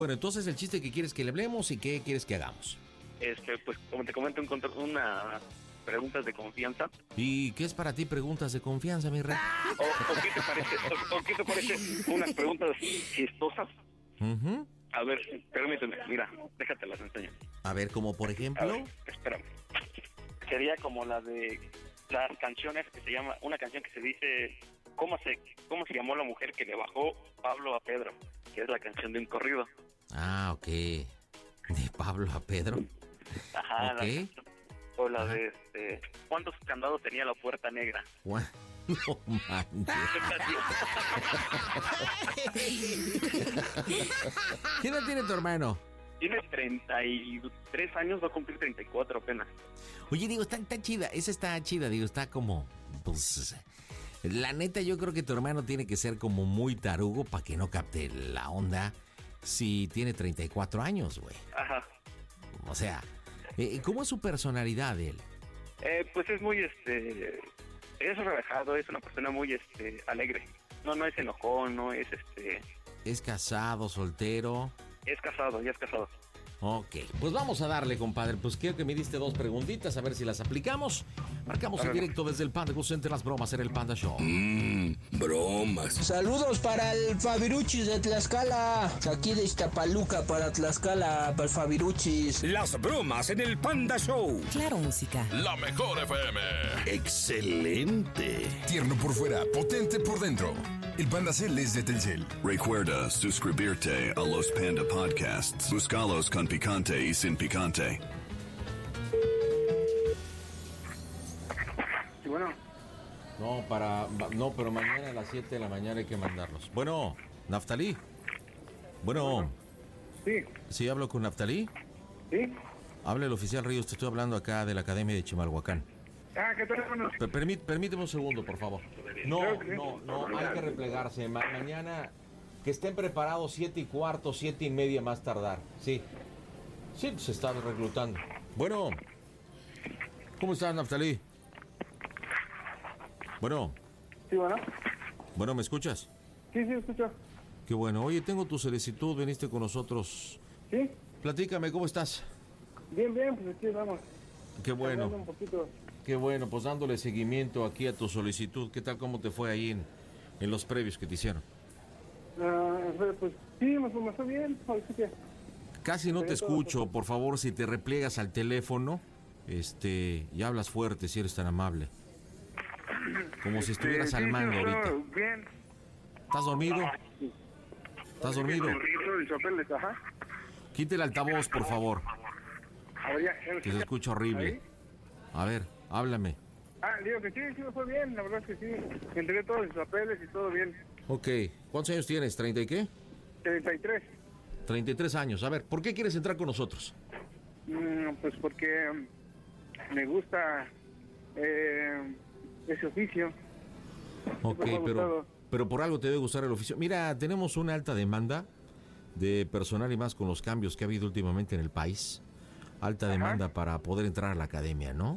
Bueno, entonces el chiste que quieres que le hablemos y qué quieres que hagamos. Pues como te comento, una preguntas de confianza. ¿Y qué es para ti preguntas de confianza, mi rey? ¿O qué te parece unas preguntas chistosas? Uh-huh. A ver, permíteme, mira, déjate las enseño. A ver, como por ejemplo. A ver, espérame. Sería como la de las canciones que se llama, una canción que se dice ¿Cómo se llamó la mujer que le bajó Pablo a Pedro? Que es la canción de un corrido. Ah, ok. De Pablo a Pedro. Ajá. Okay. O la de ¿cuántos candados tenía la puerta negra? No manches. ¿Qué edad tiene tu hermano? Tiene 33 años, va a cumplir 34 apenas. Oye, digo, está chida, esa está chida, digo, está como, pues, la neta yo creo que tu hermano tiene que ser como muy tarugo para que no capte la onda si tiene 34 años, güey. Ajá. O sea, ¿cómo es su personalidad él? Pues es muy, es relajado, es una persona muy, alegre. No es enojón, no es, ¿Es casado, soltero? Es casado, ya es casado. Ok, pues vamos a darle, compadre. Pues quiero que me diste 2 preguntitas, a ver si las aplicamos. Marcamos en directo desde el Panda Go Center, las bromas en el Panda Show. Bromas. Saludos para el Fabiruchis de Tlaxcala. Aquí de Iztapaluca para Tlaxcala, para el Fabiruchis. Las bromas en el Panda Show. Claro, música. La mejor FM. Excelente. Tierno por fuera, potente por dentro. El Panda Cel es de Telcel. Recuerda suscribirte a los Panda Podcasts. Búscalos con picante y sin picante. Sí, bueno. No, pero mañana a las 7 de la mañana hay que mandarlos. Bueno, Naftalí. Bueno. Sí. ¿Sí hablo con Naftalí? Sí. Habla el oficial Ríos, te estoy hablando acá de la Academia de Chimalhuacán. Ah, ¿qué tal? Permíteme un segundo, por favor. No, hay que replegarse. Mañana que estén preparados 7:15, 7:30 más tardar. Sí, se está reclutando. Bueno, ¿cómo estás, Naftalí? Bueno. Sí, bueno. Bueno, ¿me escuchas? Sí, escucho. Qué bueno. Oye, tengo tu solicitud, viniste con nosotros. Sí. Platícame, ¿cómo estás? Bien, pues aquí vamos. Qué bueno. Un poquito. Qué bueno, pues dándole seguimiento aquí a tu solicitud. ¿Qué tal, cómo te fue ahí en los previos que te hicieron? Pues sí, me fue bien. Casi no te escucho. Por favor, si te repliegas al teléfono, y hablas fuerte, si eres tan amable. Como si estuvieras al mando ahorita. Bien. ¿Estás dormido? ¿Estás dormido? Ajá. Quite el altavoz, por favor. A ver, ya, Que se escucha horrible. ¿Ahí? A ver, háblame. Digo que sí me fue bien, la verdad es que sí. Entregué todos mis papeles y todo bien. Ok, ¿cuántos años tienes? ¿30 y qué? 33. 33 años. A ver, ¿por qué quieres entrar con nosotros? Pues porque me gusta ese oficio. Ok, pero por algo te debe gustar el oficio. Mira, tenemos una alta demanda de personal y más con los cambios que ha habido últimamente en el país. Alta demanda para poder entrar a la academia, ¿no?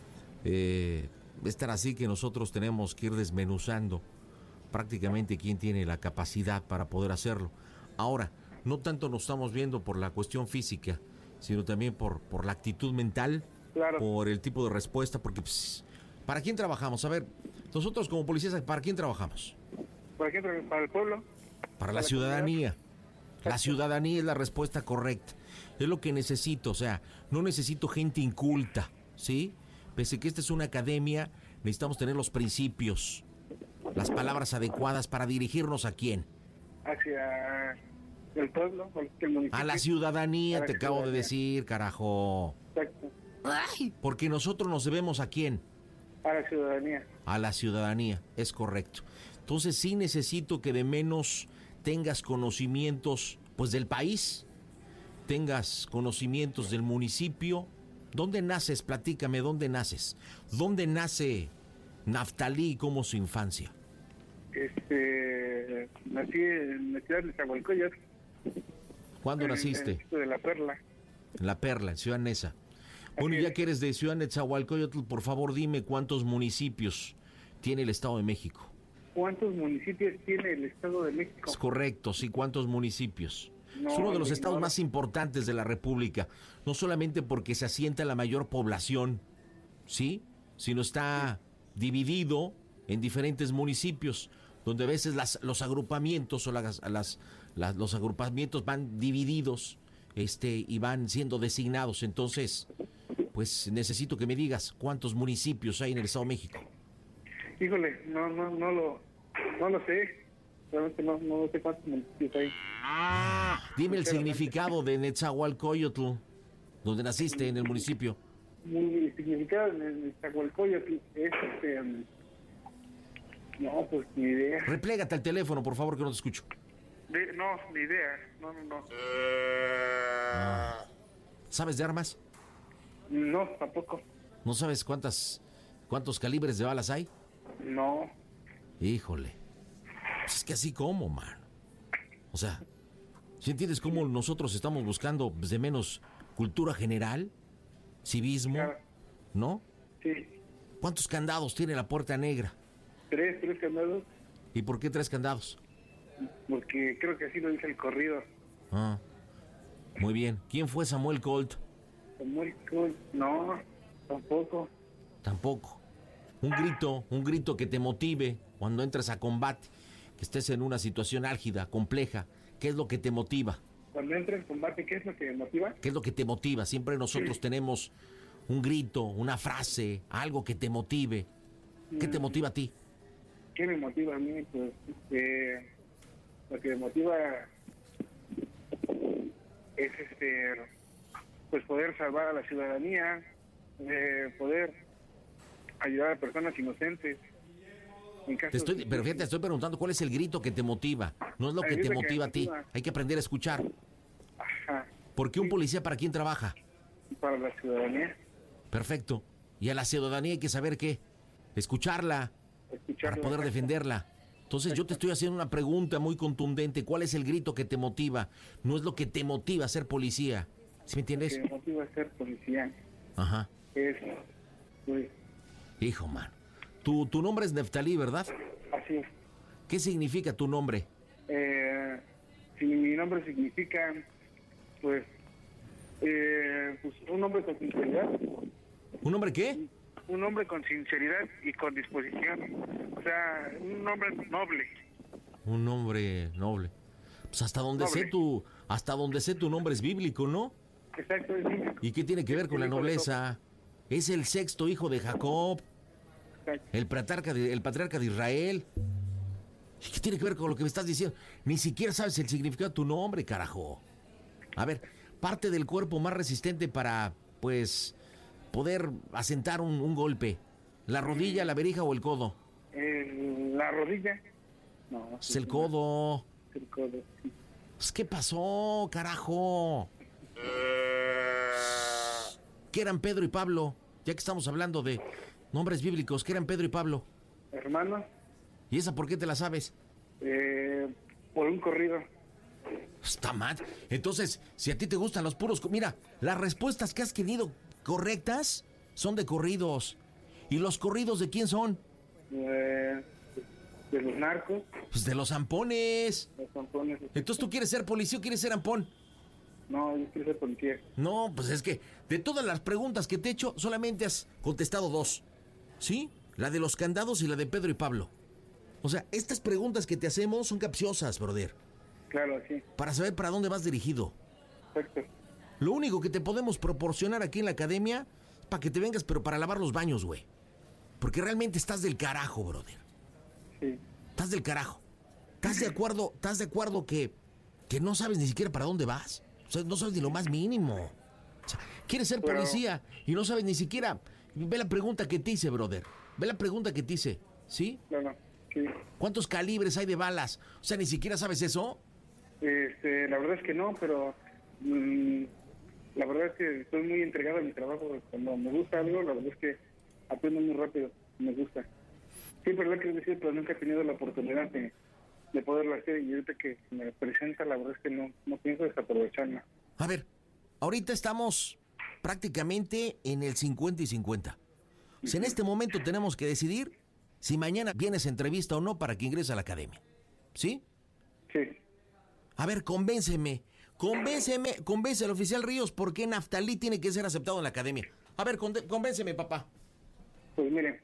Es tan así que nosotros tenemos que ir desmenuzando prácticamente quién tiene la capacidad para poder hacerlo. Ahora, no tanto nos estamos viendo por la cuestión física, sino también por la actitud mental, claro, por el tipo de respuesta, porque ¿para quién trabajamos? A ver, nosotros como policías, ¿para quién trabajamos? ¿Para quién? Para el pueblo. Para la ciudadanía. La ciudadanía es la respuesta correcta. Es lo que necesito, o sea, no necesito gente inculta, ¿sí? Pese que esta es una academia, necesitamos tener los principios, las palabras adecuadas para dirigirnos a quién. Hacia el pueblo, el municipio. A la ciudadanía, te acabo de decir, carajo. Exacto. Porque nosotros nos debemos a quién. A la ciudadanía. A la ciudadanía, es correcto. Entonces sí necesito que de menos tengas conocimientos, pues, del país, tengas conocimientos del municipio. ¿Dónde naces? Platícame, ¿dónde naces? ¿Dónde nace Naftalí y cómo es su infancia? Nací en la ciudad de Nezahualcóyotl. ¿Cuándo naciste? De La Perla. En La Perla, en Ciudad Neza. Bueno, ya que eres de Ciudad Nezahualcóyotl, por favor dime cuántos municipios tiene el Estado de México. ¿Cuántos municipios tiene el Estado de México? Es correcto, sí, ¿cuántos municipios? Es uno de los estados más importantes de la República, no solamente porque se asienta la mayor población, ¿sí? Sino está dividido en diferentes municipios, donde a veces los agrupamientos o los agrupamientos van divididos y van siendo designados. Entonces, pues necesito que me digas cuántos municipios hay en el Estado de México. Híjole, no lo sé. Realmente no sé cuántos municipios hay. Dime el significado de Netzahualcóyotl, donde naciste en el municipio. El significado de Netzahualcóyotl es no, pues ni idea. Replégate al teléfono, por favor, que no te escucho. No, ni idea. No. ¿Sabes de armas? No, tampoco. ¿No sabes cuántos calibres de balas hay? No. Híjole. Pues es que así como, man. O sea, ¿sí entiendes cómo nosotros estamos buscando de menos cultura general? Civismo, Claro. ¿no? Sí. ¿Cuántos candados tiene la puerta negra? Tres candados. ¿Y por qué 3 candados? Porque creo que así lo dice el corrido. Ah, muy bien. ¿Quién fue Samuel Colt? Samuel Colt, no, tampoco. Tampoco. Un grito que te motive cuando entres a combate, que estés en una situación álgida, compleja. ¿Qué es lo que te motiva? Cuando entra en combate, ¿qué es lo que me motiva? ¿Qué es lo que te motiva? Siempre nosotros tenemos un grito, una frase, algo que te motive. ¿Qué te motiva a ti? ¿Qué me motiva a mí? Pues lo que me motiva es pues poder salvar a la ciudadanía, poder ayudar a personas inocentes. Pero fíjate, te estoy preguntando cuál es el grito que te motiva. No es lo que te motiva a ti. Hay que aprender a escuchar. Ajá. ¿Por qué un policía para quién trabaja? Para la ciudadanía. Perfecto. Y a la ciudadanía hay que saber qué. Escucharla. Para poder defenderla. Entonces yo te estoy haciendo una pregunta muy contundente. ¿Cuál es el grito que te motiva? No es lo que te motiva a ser policía. ¿Sí me entiendes? Lo que me motiva a ser policía Ajá. es, pues, Hijo, man. Tu nombre es Neftalí, ¿verdad? así es. ¿Qué significa tu nombre? Si mi nombre significa, pues un hombre con sinceridad. ¿Un nombre qué? Un hombre con sinceridad y con disposición. O sea, un hombre noble. Un nombre noble. Pues hasta donde sé tu nombre es bíblico, ¿no? Exacto, es bíblico. ¿Y qué tiene que ver con la nobleza? Es el 6º hijo de Jacob, Exacto. el patriarca de Israel. ¿Y qué tiene que ver con lo que me estás diciendo? Ni siquiera sabes el significado de tu nombre, carajo. A ver, parte del cuerpo más resistente para, pues, poder asentar un golpe. ¿La rodilla, la verija o el codo? La rodilla. No. Es el codo. El codo, sí. Pues, ¿qué pasó, carajo? ¿Qué eran Pedro y Pablo? Ya que estamos hablando de nombres bíblicos, ¿qué eran Pedro y Pablo? Hermanos, ¿Y esa por qué te la sabes? por un corrido. Está mal. Entonces, si a ti te gustan los puros... Mira, las respuestas que has querido correctas son de corridos. ¿Y los corridos de quién son? De los narcos, Pues de los zampones. los zampones. Entonces, ¿tú quieres ser policía o quieres ser ampón? No, yo quiero ser policía. No, pues es que de todas las preguntas que te he hecho, solamente has contestado 2. ¿Sí? La de los candados y la de Pedro y Pablo. O sea, estas preguntas que te hacemos son capciosas, brother. Claro, sí. Para saber para dónde vas dirigido. Perfecto. Lo único que te podemos proporcionar aquí en la academia es para que te vengas, pero para lavar los baños, güey. Porque realmente estás del carajo, brother. Sí. Estás del carajo. ¿Estás de acuerdo que no sabes ni siquiera para dónde vas? O sea, no sabes ni lo más mínimo. O sea, quieres ser policía y no sabes ni siquiera... Ve la pregunta que te hice, brother. Ve la pregunta que te hice, ¿sí? Claro, sí. ¿Cuántos calibres hay de balas? O sea, ¿ni siquiera sabes eso? La verdad es que no, pero la verdad es que estoy muy entregado a mi trabajo. Cuando me gusta algo, la verdad es que aprendo muy rápido. Me gusta. Siempre lo he querido decir, pero nunca he tenido la oportunidad de poderlo hacer. Y ahorita que me presenta, la verdad es que no pienso desaprovecharla. A ver, ahorita estamos prácticamente en el 50 y 50. O sea, en este momento tenemos que decidir si mañana vienes a entrevista o no para que ingrese a la academia. ¿Sí? Sí. A ver, convénceme. Convence al oficial Ríos por qué Neftalí tiene que ser aceptado en la academia. A ver, convénceme, papá. Pues miren,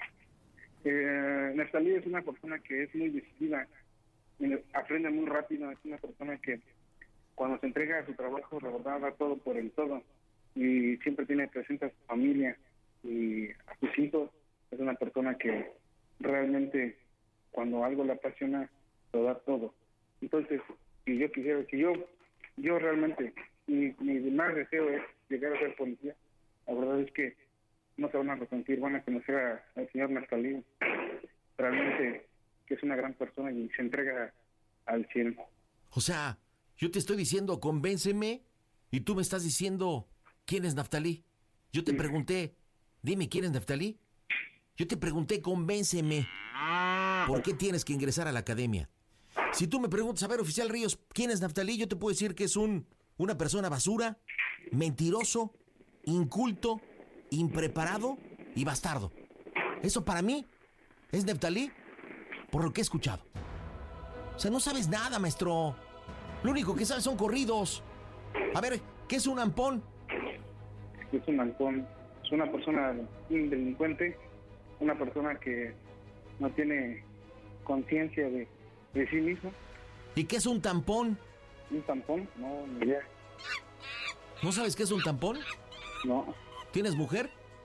Neftalí es una persona que es muy decisiva, aprende muy rápido, es una persona que cuando se entrega a su trabajo, la verdad, da todo por el todo, y siempre tiene presente a su familia y a sus hijos. Es una persona que realmente, cuando algo le apasiona, lo da todo. Entonces, si yo quisiera, yo realmente, mi más deseo es llegar a ser policía. La verdad es que no se van a arrepentir, van a conocer al señor Neftalí, realmente que es una gran persona y se entrega al 100. O sea, yo te estoy diciendo, convénceme, y tú me estás diciendo, ¿quién es Neftalí? Yo te pregunté, dime, ¿quién es Neftalí? Yo te pregunté, convénceme, ¿por qué tienes que ingresar a la academia? Si tú me preguntas, a ver, oficial Ríos, ¿quién es Neftalí? Yo te puedo decir que es una persona basura, mentiroso, inculto, impreparado y bastardo. Eso para mí es Neftalí, por lo que he escuchado. O sea, no sabes nada, maestro. Lo único que sabes son corridos. A ver, ¿qué es un ampón? Es un ampón, es una persona, un delincuente, una persona que no tiene conciencia de sí mismo. ¿Y qué es un tampón? ¿Un tampón? No, ni idea. ¿No sabes qué es un tampón? No. ¿Tienes mujer?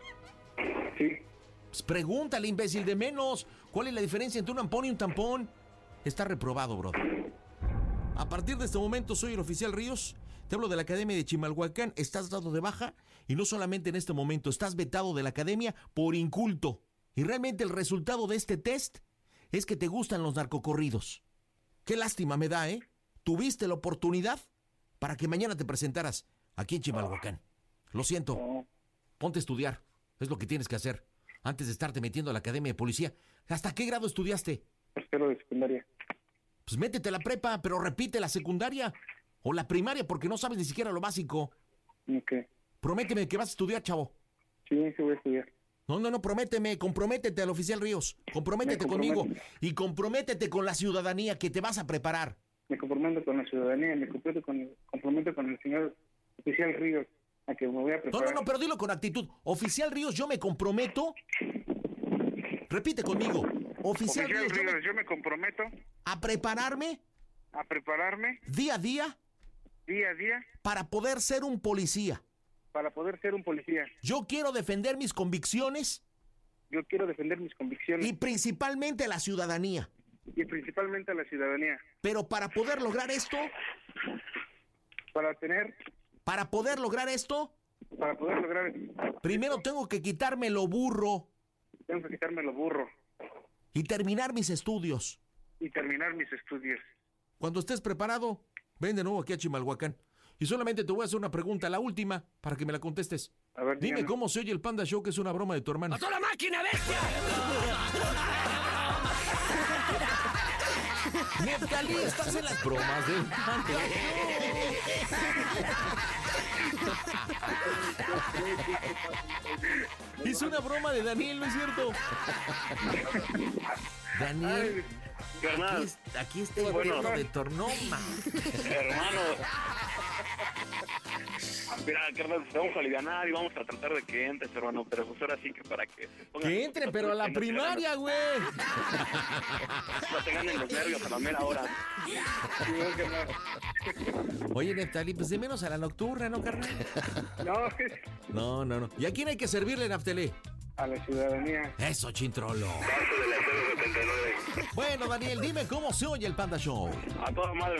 Sí. Pues pregúntale, imbécil, de menos. ¿Cuál es la diferencia entre un ampón y un tampón? Está reprobado, brother. A partir de este momento soy el oficial Ríos. Te hablo de la Academia de Chimalhuacán. Estás dado de baja y no solamente en este momento, estás vetado de la academia por inculto. Y realmente el resultado de este test es que te gustan los narcocorridos. Qué lástima me da, ¿eh? Tuviste la oportunidad para que mañana te presentaras aquí en Chimalhuacán. Lo siento. Ponte a estudiar. Es lo que tienes que hacer antes de estarte metiendo a la Academia de Policía. ¿Hasta qué grado estudiaste? Tercero de secundaria. Pues métete a la prepa, pero repite la secundaria o la primaria porque no sabes ni siquiera lo básico. Ok. Prométeme que vas a estudiar, chavo. Sí, sí voy a estudiar. No, prométeme, comprométete al oficial Ríos. Comprométete conmigo y comprométete con la ciudadanía que te vas a preparar. Me comprometo con la ciudadanía, me comprometo con el señor oficial Ríos a que me voy a preparar. No, pero dilo con actitud. Oficial Ríos, yo me comprometo. Repite conmigo. Oficial Ríos, yo me comprometo a prepararme. A prepararme. Día a día. Día a día. Para poder ser un policía. Para poder ser un policía. Yo quiero defender mis convicciones. Yo quiero defender mis convicciones. Y principalmente a la ciudadanía. Y principalmente a la ciudadanía. Pero para poder lograr esto... Para poder lograr esto... Primero tengo que quitarme lo burro. Y terminar mis estudios. Cuando estés preparado, ven de nuevo aquí a Chimalhuacán. Y solamente te voy a hacer una pregunta, la última, para que me la contestes. A ver, dime cómo se oye el Panda Show, que es una broma de tu hermano. ¡A toda máquina, bestia! Neftalí, estás en las bromas del Panda Show. Es una broma de Daniel, ¿no es cierto? Daniel, aquí está el bueno de Tornoma. Hermano. Mira, carnal, vamos a alivianar y vamos a tratar de que entres, hermano, pero pues ahora sí que para que se pongan... Que entre, pero a la primaria, güey. No te ganen los nervios a la mera hora. Oye, Neftalí, pues de menos a la nocturna, ¿no, carnal? No. ¿Y a quién hay que servirle, Neftalí? A la ciudadanía. Eso, chintrolo. Bueno, Daniel, dime cómo se oye el Panda Show. A toda madre.